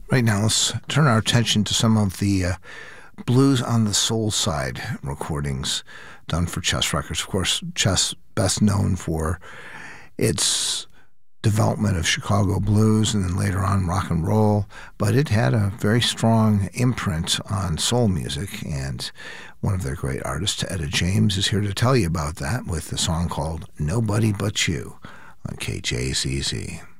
Right now, let's turn our attention to some of the Blues on the Soul Side recordings done for Chess Records. Of course, Chess best known for its development of Chicago blues and then later on rock and roll, but it had a very strong imprint on soul music, and one of their great artists, Etta James, is here to tell you about that with a song called Nobody But You on KJZZ.